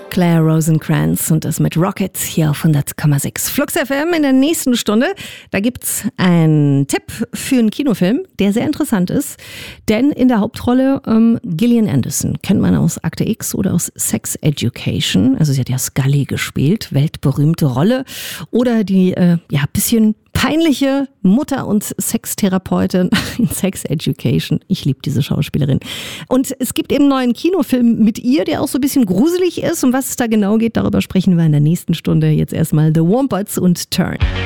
Claire Rosencrantz und das mit Rockets hier auf 100,6 Flux FM. In der nächsten Stunde, da gibt's einen Tipp für einen Kinofilm, der sehr interessant ist. Denn in der Hauptrolle Gillian Anderson, kennt man aus Akte X oder aus Sex Education. Also sie hat ja Scully gespielt, weltberühmte Rolle. Oder die bisschen peinliche Mutter und Sextherapeutin in Sex Education. Ich liebe diese Schauspielerin. Und es gibt eben einen neuen Kinofilm mit ihr, der auch so ein bisschen gruselig ist. Um was es da genau geht, darüber sprechen wir in der nächsten Stunde. Jetzt erstmal The Wombats und Turn.